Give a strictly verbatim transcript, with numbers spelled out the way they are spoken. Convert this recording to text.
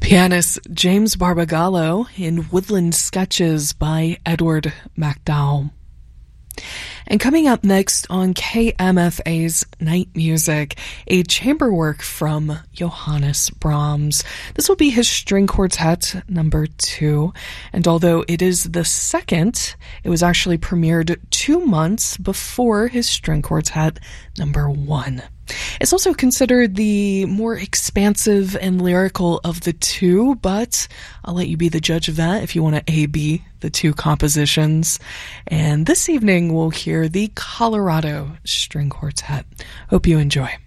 Pianist James Barbagallo in Woodland Sketches by Edward MacDowell. And coming up next on K M F A's Night Music, a chamber work from Johannes Brahms. This will be his string quartet number two, and although it is the second, it was actually premiered two months before his string quartet number one. It's also considered the more expansive and lyrical of the two, but I'll let you be the judge of that if you want to A B the two compositions. And this evening we'll hear the Colorado String Quartet. Hope you enjoy.